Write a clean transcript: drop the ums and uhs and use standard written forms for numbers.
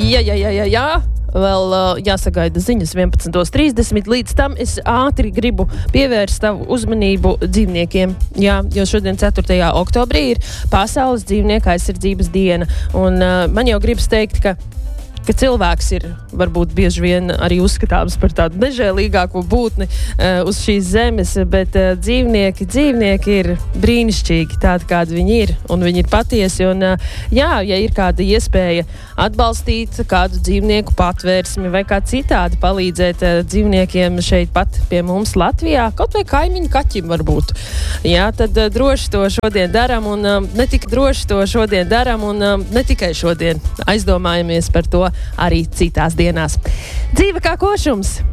Jā. Vēl jāsagaida ziņas 11:30. Līdz tam es ātri gribu pievērst tavu uzmanību dzīvniekiem. Jā, jo šodien 4. oktobrī ir Pasaules dzīvnieku aizsardzības diena. Un man jau gribas teikt, ka cilvēks ir varbūt bieži vien arī uzskatāms par tādu nežēlīgāko būtni uz šīs zemes, bet dzīvnieki ir brīnišķīgi, tādi kādi viņi ir, un viņi ir patiesi. Un, ja ir kāda iespēja atbalstīt kādu dzīvnieku patvērsmi vai kā citādi palīdzēt dzīvniekiem šeit pat pie mums Latvijā, kaut vai kaimiņu kaķim varbūt, tad droši to šodien daram, un ne tikai šodien aizdomājamies par to arī citās dienās. Dzīve kā košums!